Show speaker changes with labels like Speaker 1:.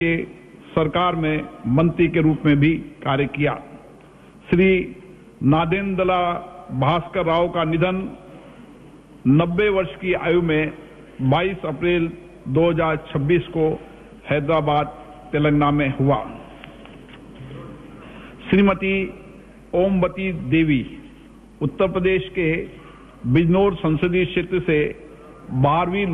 Speaker 1: सरकार में मंत्री के रूप में भी कार्य किया। श्री नादेंद्र भास्कर राव का निधन 90 वर्ष की आयु में 22 अप्रैल 2026 को हैदराबाद, तेलंगाना में हुआ। श्रीमती ओमवती देवी उत्तर प्रदेश के बिजनौर संसदीय क्षेत्र से 12वीं